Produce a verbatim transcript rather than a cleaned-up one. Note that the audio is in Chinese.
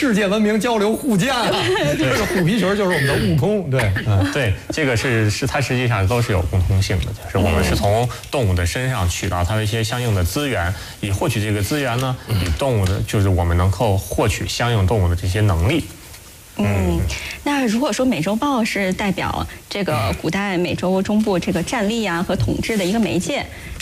世界文明交流互鉴啊。这个虎皮裙就是我们的悟空，对， 嗯，对，这个是是它实际上都是有共通性的，就是我们是从动物的身上取到它的一些相应的资源，以获取这个资源呢，以动物的就是我们能够获取相应动物的这些能力。 嗯，那如果说美洲豹是代表这个古代美洲中部这个战力啊和统治的一个媒介，